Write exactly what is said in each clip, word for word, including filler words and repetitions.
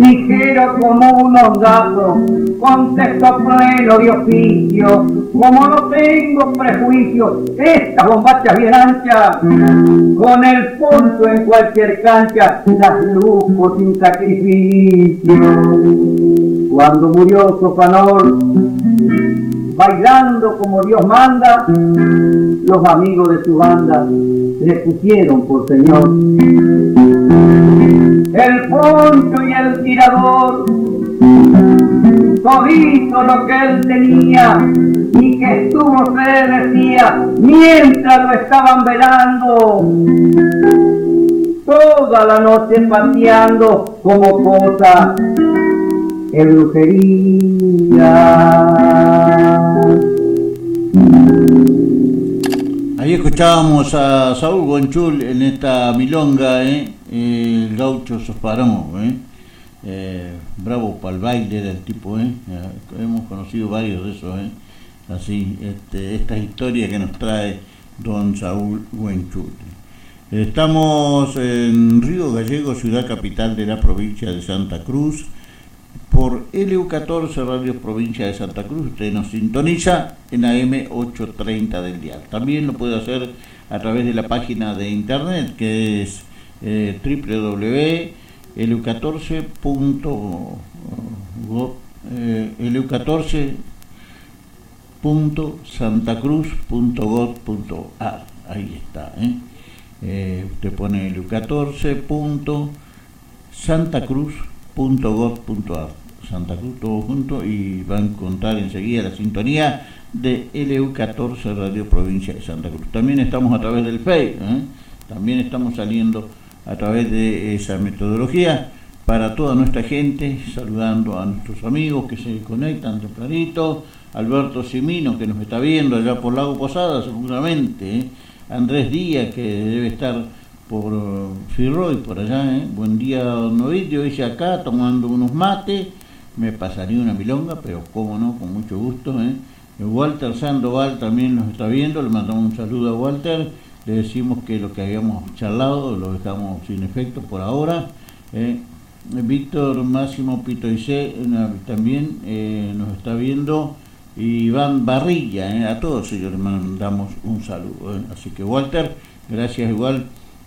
ligero como un hondazo, con texto pleno de oficio, como no tengo prejuicios, estas bombachas bien anchas, con el punto en cualquier cancha, las lujo sin sacrificio. Cuando murió Sofanor, bailando como Dios manda, los amigos de su banda le pusieron por señor. El poncho y el tirador, todito lo que él tenía y que estuvo se decía mientras lo estaban velando, toda la noche pateando como cosa de brujería. Ahí escuchábamos a Saúl Guanchul en esta milonga, ¿eh? El gaucho Sofanor, ¿eh? Eh, bravo para el baile era el tipo, ¿eh? Hemos conocido varios de esos, ¿eh? Así, este, esta historia que nos trae don Saúl Guanchul. Estamos en Río Gallego, ciudad capital de la provincia de Santa Cruz, por L U catorce Radio Provincia de Santa Cruz. Usted nos sintoniza en A M ochocientos treinta del dial. También lo puede hacer a través de la página de internet, que es eh, doble u doble u doble u punto L U catorce punto santacruz punto gov punto ar. Ahí está, ¿eh? Eh, usted pone L U catorce punto santacruz punto gov punto ar, Santa Cruz todo junto, y va a encontrar enseguida la sintonía de L U catorce Radio Provincia de Santa Cruz. También estamos a través del Facebook, ¿eh? También estamos saliendo a través de esa metodología para toda nuestra gente, saludando a nuestros amigos que se conectan tempranito, Alberto Simino, que nos está viendo allá por Lago Posada seguramente, ¿eh? Andrés Díaz, que debe estar por Firroy, por allá, ¿eh? Buen día, don Ovidio, dice acá, tomando unos mates, me pasaría una milonga, pero cómo no, con mucho gusto, ¿eh? Walter Sandoval también nos está viendo, le mandamos un saludo a Walter, le decimos que lo que habíamos charlado lo dejamos sin efecto por ahora, ¿eh? Víctor Máximo Pitoicé también eh, nos está viendo, y Iván Barrilla, ¿eh? A todos ellos les mandamos un saludo, ¿eh? Así que Walter, gracias igual,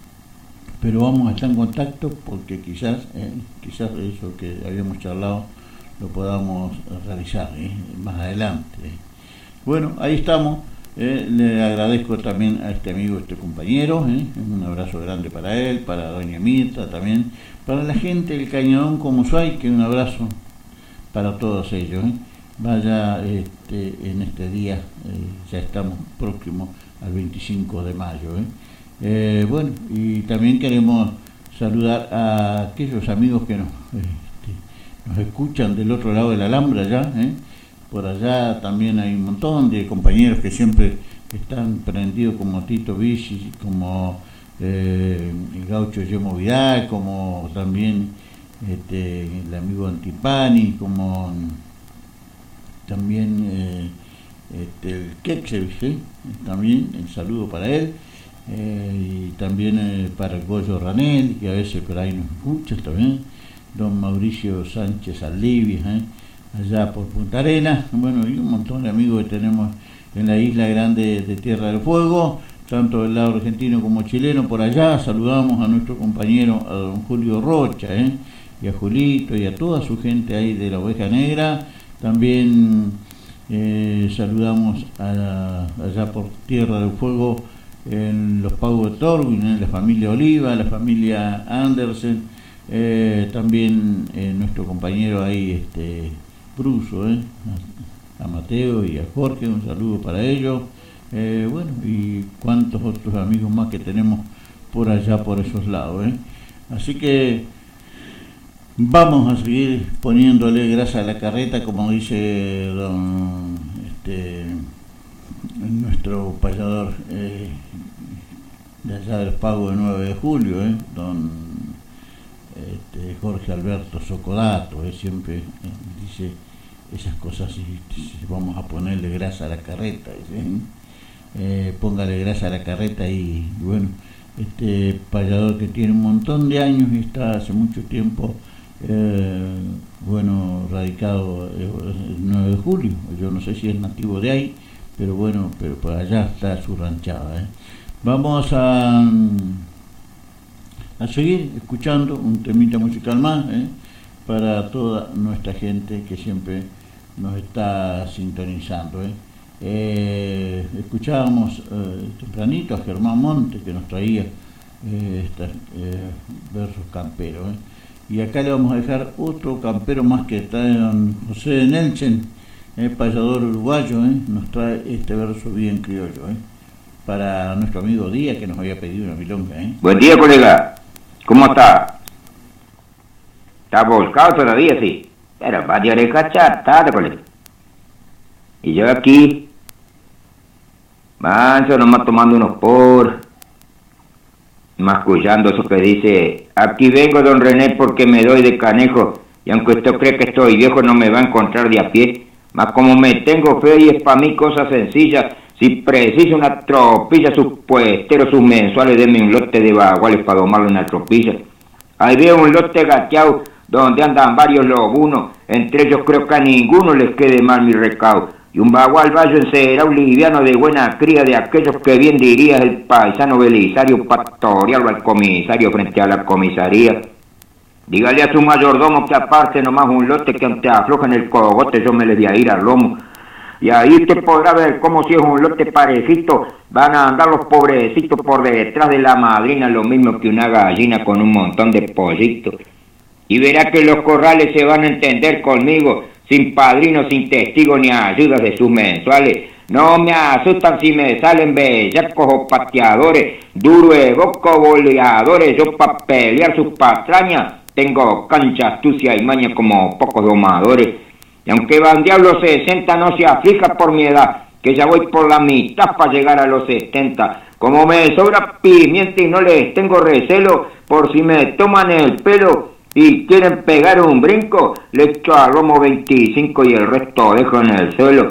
pero vamos a estar en contacto porque quizás eh, quizás eso que habíamos charlado lo podamos realizar, ¿eh? Más adelante, ¿eh? Bueno, ahí estamos. Eh, le agradezco también a este amigo, a este compañero, ¿eh? Un abrazo grande para él, para doña Mirta también, para la gente del Cañadón como soy, que un abrazo para todos ellos, ¿eh? Vaya, este, en este día, eh, ya estamos próximos al veinticinco de mayo, ¿eh? Eh, bueno, y también queremos saludar a aquellos amigos que nos, este, nos escuchan del otro lado de la Alhambra ya, ¿eh? Por allá también hay un montón de compañeros que siempre están prendidos, como Tito Vichy, como eh, el gaucho Yemo Vidal, como también este, el amigo Antipani, como también eh, este, el Quexevich, ¿eh? También el saludo para él. Eh, y también eh, para el Goyo Ranel, que a veces por ahí nos escucha también, don Mauricio Sánchez Aldivia, ¿eh? Allá por Punta Arenas, bueno, y un montón de amigos que tenemos en la isla grande de Tierra del Fuego, tanto del lado argentino como chileno. Por allá saludamos a nuestro compañero, a don Julio Rocha, ¿eh? Y a Julito y a toda su gente ahí de la Oveja Negra. También eh, saludamos a, allá por Tierra del Fuego en los Pagos de Torwin, en la familia Oliva, la familia Andersen, eh, también eh, nuestro compañero ahí, este Bruso, eh, a Mateo y a Jorge, un saludo para ellos, eh, bueno, y cuantos otros amigos más que tenemos por allá, por esos lados, eh. Así que vamos a seguir poniéndole grasa a la carreta, como dice don este nuestro payador eh, de allá del Pago de nueve de julio, eh, don este, Jorge Alberto Socodato, eh, siempre eh, dice esas cosas, y, y vamos a ponerle grasa a la carreta, ¿sí? eh, póngale grasa a la carreta, y, y bueno, este payador que tiene un montón de años y está hace mucho tiempo eh, bueno, radicado el nueve de julio, yo no sé si es nativo de ahí, pero bueno, pero por allá está su ranchada. ¿eh? Vamos a, a seguir escuchando un temita musical más, ¿eh? para toda nuestra gente que siempre nos está sintonizando. ¿eh? Eh, escuchábamos eh, tempranito a Germán Monte, que nos traía eh, estos eh, versos camperos. ¿eh? Y acá le vamos a dejar otro campero más que está en José de Nelson, eh, payador uruguayo, ¿eh? nos trae este verso bien criollo, ¿eh? para nuestro amigo Díaz, que nos había pedido una milonga. ¿eh? Buen día, colega. ¿Cómo está? ¿Está volcado todavía, sí? Pero va a de cachata, colega. Y yo aquí, manso, nomás tomando unos por, mascullando eso que dice: aquí vengo, don René, porque me doy de canejo, y aunque usted cree que estoy viejo, no me va a encontrar de a pie, mas como me tengo fe y es para mí cosa sencilla, si preciso una tropilla, sus puesteros, sus mensuales, denme un lote de baguales para domarlo en la tropilla. Ahí veo un lote gateado, donde andan varios lobunos, entre ellos creo que a ninguno les quede mal mi recaudo. Y un bagual vallo encerado liviano de buena cría, de aquellos que bien dirías el paisano Belisario pastorearlo al comisario frente a la comisaría. Dígale a su mayordomo que aparte nomás un lote que ante afloja en el cogote yo me le voy a ir al lomo. Y ahí usted podrá ver cómo si es un lote parejito, van a andar los pobrecitos por detrás de la madrina, lo mismo que una gallina con un montón de pollitos. Y verá que los corrales se van a entender conmigo, sin padrino, sin testigo ni ayudas de sus mensuales. No me asustan si me salen bellacos o pateadores, duro de boca boleadores, yo pa' pelear sus patrañas tengo cancha, astucia y maña como pocos domadores. Y aunque bandear los sesenta, no se aflija por mi edad, que ya voy por la mitad para llegar a los setenta. Como me sobra pimienta y no les tengo recelo, por si me toman el pelo y quieren pegar un brinco, le echo a lomo veinticinco y el resto dejo en el suelo.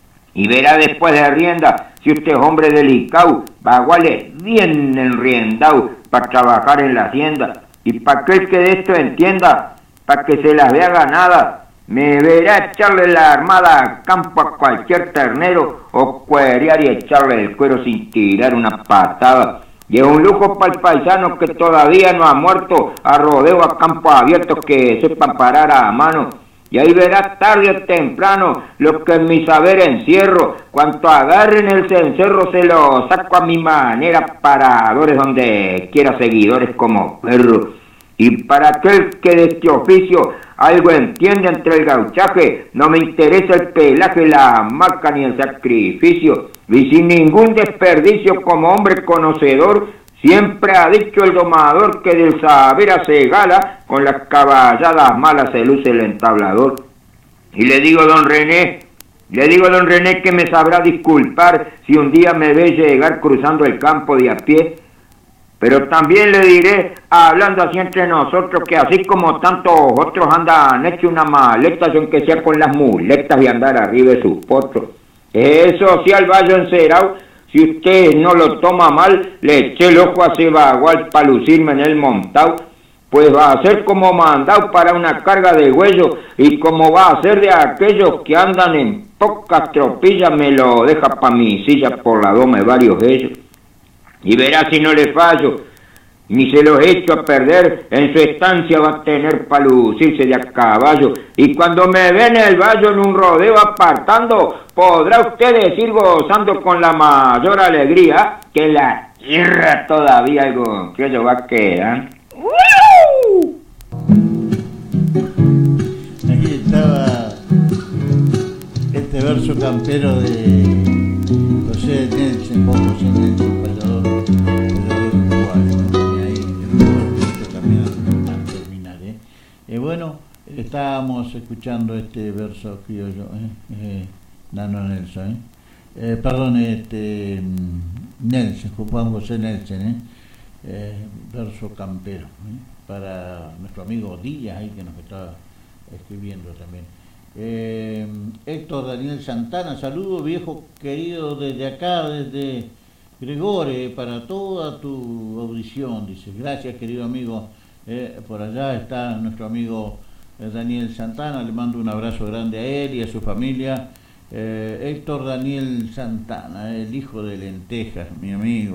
Y verá después de rienda, si usted es hombre delicado, baguales bien enriendado para trabajar en la hacienda. Y para aquel que de esto entienda, para que se las vea ganada, me verá echarle la armada a campo a cualquier ternero o cuerear y echarle el cuero sin tirar una patada. Y es un lujo para el paisano que todavía no ha muerto, a rodeo a campo abierto que sepan parar a mano. Y ahí verá tarde o temprano lo que en mi saber encierro. Cuanto agarren el cencerro se lo saco a mi manera, paradores donde quiera, seguidores como perro. Y para aquel que de este oficio algo entiende entre el gauchaje, no me interesa el pelaje, la marca ni el sacrificio. Y sin ningún desperdicio como hombre conocedor, siempre ha dicho el domador que del saber hace gala, con las caballadas malas se luce el entablador. Y le digo, don René, le digo, don René, que me sabrá disculpar si un día me ve llegar cruzando el campo de a pie. Pero también le diré, hablando así entre nosotros, que así como tantos otros andan hecho una maleta, yo que sea con las muletas y andar arriba de sus potros. Eso sí, al vallo encerado, si usted no lo toma mal, le eché el ojo a ese bagual para lucirme en el montado, pues va a ser como mandado para una carga de huello, y como va a ser de aquellos que andan en pocas tropillas, me lo deja pa' mi silla por la doma de varios ellos. Y verá si no le fallo, ni se los echo a perder, en su estancia va a tener para lucirse de a caballo. Y cuando me ven en el vallo en un rodeo apartando, podrá usted decir gozando con la mayor alegría que la tierra todavía algo que ello va a quedar. Aquí estaba este verso campero de José de Nelson, José Nelson, payador, payador uruguayo. Y ahí el también a terminar. ¿eh? Eh, bueno, estábamos escuchando este verso criollo, ¿eh? Eh, Nano Nelson, ¿eh? Eh, perdón, este Nelson, Juan José Nelson, ¿eh? Eh, verso campero, ¿eh? Para nuestro amigo Díaz, ahí que nos está escribiendo también. Eh, Héctor Daniel Santana, saludo viejo querido desde acá, desde Gregore, para toda tu audición, dice. Gracias, querido amigo. Eh, por allá está nuestro amigo Daniel Santana, le mando un abrazo grande a él y a su familia. Eh, Héctor Daniel Santana, el hijo de Lentejas, mi amigo.